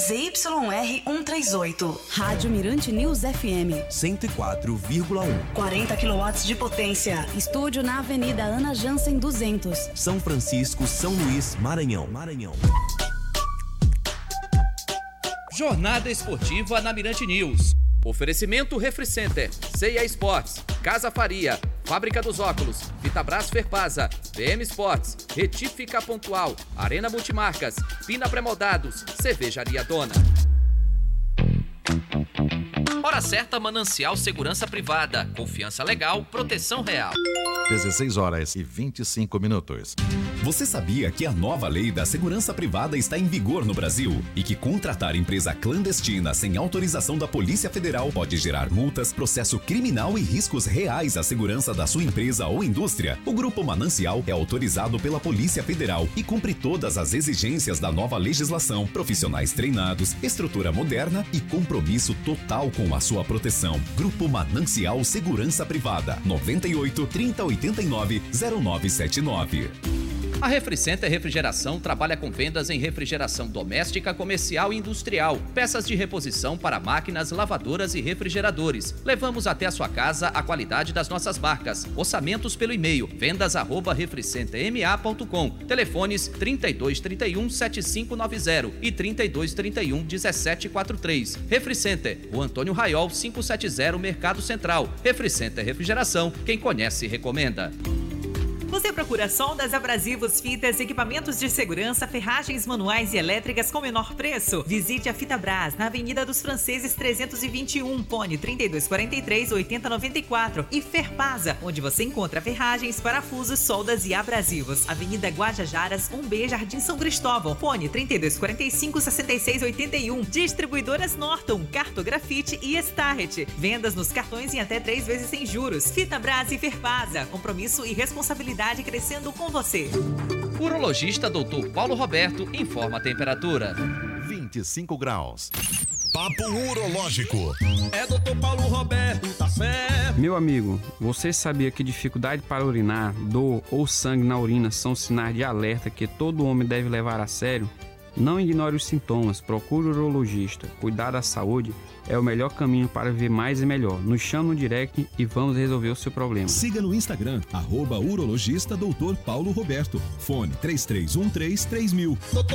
ZYR 138. Rádio Mirante News FM 104,1. 40 kW de potência. Estúdio na Avenida Ana Jansen 200. São Francisco, São Luís, Maranhão. Jornada Esportiva na Mirante News. Oferecimento Refricenter, C&A Sports, Casa Faria, Fábrica dos Óculos, Vitabras Ferpasa, VM Sports, Retífica Pontual, Arena Multimarcas, Pina Pré-Moldados, Cervejaria Dona. Hora certa, Manancial Segurança Privada, confiança legal, proteção real. 16h25. Você sabia que a nova lei da segurança privada está em vigor no Brasil e que contratar empresa clandestina sem autorização da Polícia Federal pode gerar multas, processo criminal e riscos reais à segurança da sua empresa ou indústria? O Grupo Manancial é autorizado pela Polícia Federal e cumpre todas as exigências da nova legislação, profissionais treinados, estrutura moderna e compromisso total com a sua proteção. Grupo Manancial Segurança Privada, 98 3089 0979. A Refricenter Refrigeração trabalha com vendas em refrigeração doméstica, comercial e industrial, peças de reposição para máquinas, lavadoras e refrigeradores. Levamos até a sua casa a qualidade das nossas marcas. Orçamentos pelo e-mail vendas@refricenterma.com. Telefones 3231 7590 e 3231 1743. Refricenter, Rua Antônio Raiol 570, Mercado Central. Refricenter Refrigeração, quem conhece recomenda. Você procura soldas, abrasivos, fitas, equipamentos de segurança, ferragens manuais e elétricas com menor preço? Visite a Fitabras na Avenida dos Franceses 321, Pone 3243 8094 e Ferpasa, onde você encontra ferragens, parafusos, soldas e abrasivos. Avenida Guajajaras, 1B, Jardim São Cristóvão, Pone 3245 6681. Distribuidoras Norton, Cartografite e Starret. Vendas nos cartões em até 3 vezes sem juros. Fitabras e Ferpasa, compromisso e responsabilidade crescendo com você. Urologista Dr. Paulo Roberto informa a temperatura. 25 graus. Papo Urológico. É Dr. Paulo Roberto, tá certo. Meu amigo, você sabia que dificuldade para urinar, dor ou sangue na urina são sinais de alerta que todo homem deve levar a sério? Não ignore os sintomas, procure o urologista. Cuidar da saúde é o melhor caminho para viver mais e melhor. Nos chama no direct e vamos resolver o seu problema. Siga no Instagram, @urologista Dr. Paulo Roberto. Fone 3313 3000. Dr.